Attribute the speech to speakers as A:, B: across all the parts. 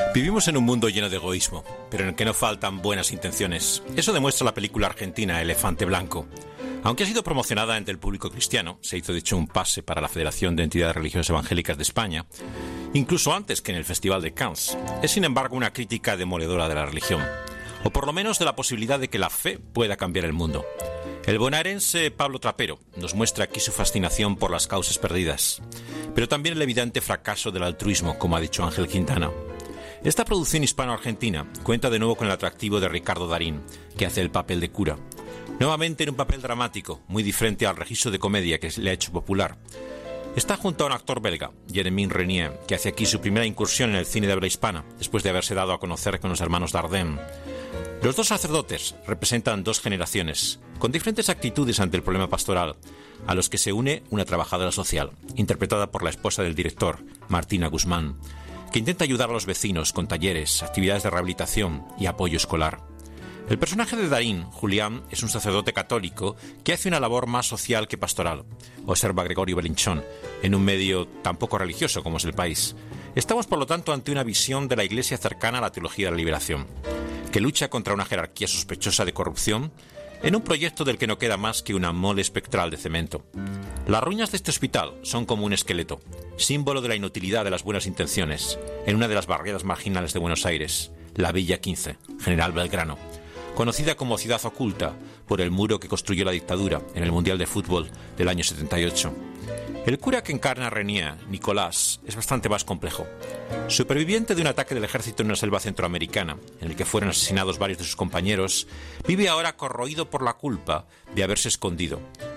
A: Vivimos en un mundo lleno de egoísmo, pero en el que no faltan buenas intenciones. Eso demuestra la película argentina Elefante Blanco. Aunque ha sido promocionada entre el público cristiano, se hizo de hecho un pase para la Federación de Entidades Religiosas Evangélicas de España, incluso antes que en el Festival de Cannes. Es sin embargo una crítica demoledora de la religión, o por lo menos de la posibilidad de que la fe pueda cambiar el mundo. El bonaerense Pablo Trapero nos muestra aquí su fascinación por las causas perdidas, pero también el evidente fracaso del altruismo, como ha dicho Ángel Quintana. Esta producción hispano-argentina cuenta de nuevo con el atractivo de Ricardo Darín, que hace el papel de cura. Nuevamente en un papel dramático, muy diferente al registro de comedia que le ha hecho popular. Está junto a un actor belga, Jérémie Renier, que hace aquí su primera incursión en el cine de habla hispana, después de haberse dado a conocer con los hermanos Dardenne. Los dos sacerdotes representan dos generaciones, con diferentes actitudes ante el problema pastoral, a los que se une una trabajadora social, interpretada por la esposa del director, Martina Guzmán, que intenta ayudar a los vecinos con talleres, actividades de rehabilitación y apoyo escolar. El personaje de Darín, Julián, es un sacerdote católico que hace una labor más social que pastoral, observa Gregorio Belinchón, en un medio tan poco religioso como es El País. Estamos, por lo tanto, ante una visión de la Iglesia cercana a la teología de la liberación, que lucha contra una jerarquía sospechosa de corrupción en un proyecto del que no queda más que una mole espectral de cemento. Las ruinas de este hospital son como un esqueleto, símbolo de la inutilidad de las buenas intenciones, en una de las barriadas marginales de Buenos Aires, la Villa 15, General Belgrano, conocida como ciudad oculta por el muro que construyó la dictadura en el Mundial de Fútbol del año 78. El cura que encarna a Renier, Nicolás, es bastante más complejo. Superviviente de un ataque del ejército en una selva centroamericana, en el que fueron asesinados varios de sus compañeros, vive ahora corroído por la culpa de haberse escondido.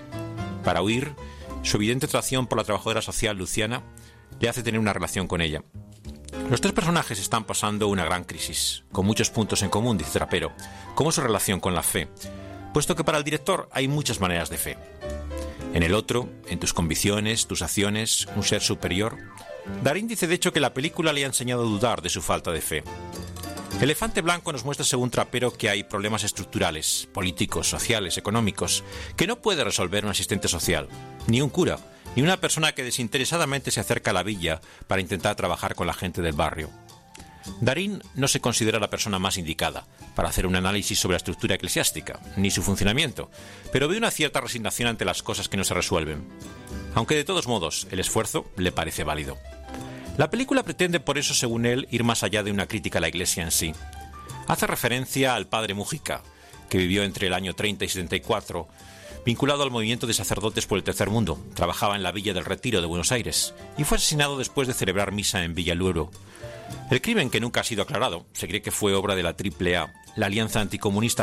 A: Para huir, su evidente atracción por la trabajadora social Luciana le hace tener una relación con ella. Los tres personajes están pasando una gran crisis, con muchos puntos en común, dice Trapero, como su relación con la fe, puesto que para el director hay muchas maneras de fe. En el otro, en tus convicciones, tus acciones, un ser superior. Darín dice de hecho que la película le ha enseñado a dudar de su falta de fe. Elefante Blanco nos muestra, según Trapero, que hay problemas estructurales, políticos, sociales, económicos, que no puede resolver un asistente social, ni un cura, ni una persona que desinteresadamente se acerca a la villa para intentar trabajar con la gente del barrio. Darín no se considera la persona más indicada para hacer un análisis sobre la estructura eclesiástica, ni su funcionamiento, pero ve una cierta resignación ante las cosas que no se resuelven. Aunque de todos modos, el esfuerzo le parece válido. La película pretende por eso, según él, ir más allá de una crítica a la Iglesia en sí. Hace referencia al padre Mujica, que vivió entre el año 30 y 74, vinculado al movimiento de sacerdotes por el Tercer Mundo. Trabajaba en la Villa del Retiro de Buenos Aires y fue asesinado después de celebrar misa en Villaluero. El crimen, que nunca ha sido aclarado, se cree que fue obra de la AAA, la Alianza Anticomunista